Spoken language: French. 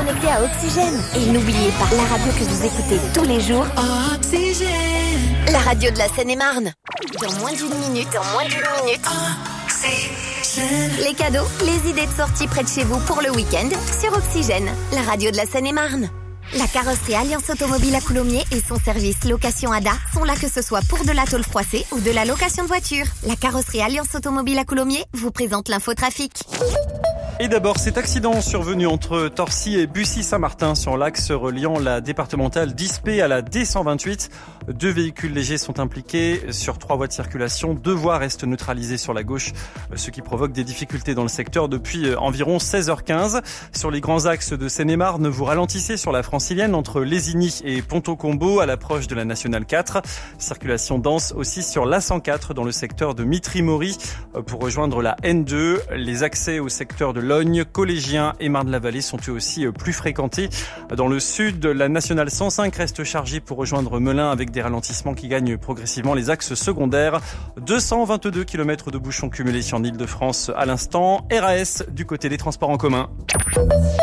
connecté à Oxygène. Et n'oubliez pas, la radio que vous écoutez tous les jours, Oxygène, la radio de la Seine-et-Marne. Dans moins d'une minute, Oxygène. Les cadeaux, les idées de sortie près de chez vous pour le week-end sur Oxygène, la radio de la Seine-et-Marne. La carrosserie Alliance Automobile à Coulommiers et son service location ADA sont là que ce soit pour de la tôle froissée ou de la location de voiture. La carrosserie Alliance Automobile à Coulommiers vous présente l'infotrafic. Et d'abord, cet accident survenu entre Torcy et Bussy-Saint-Martin sur l'axe reliant la départementale d'Ispé à la D128. 2 véhicules légers sont impliqués sur 3 voies de circulation. 2 voies restent neutralisées sur la gauche, ce qui provoque des difficultés dans le secteur depuis environ 16h15. Sur les grands axes de Seine-et-Marne, vous ralentissez sur la francilienne entre Lésigny et Ponto-Combo à l'approche de la Nationale 4. Circulation dense aussi sur l'A104 dans le secteur de Mitry-Mory pour rejoindre la N2. Les accès au secteur de Logne, Collégien et Marne-la-Vallée sont eux aussi plus fréquentés. Dans le sud, la Nationale 105 reste chargée pour rejoindre Melun avec des ralentissements qui gagnent progressivement les axes secondaires. 222 km de bouchons cumulés en Ile-de-France à l'instant. RAS du côté des transports en commun.